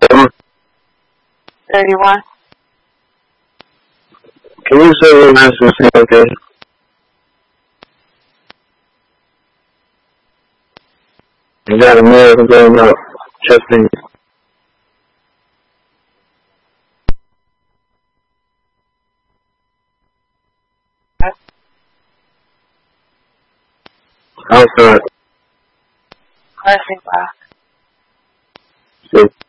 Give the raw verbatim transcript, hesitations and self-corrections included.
thirty-one. Can you say your last name, okay? You got a miracle going up. Trust me. Outside. Classic rock. Six.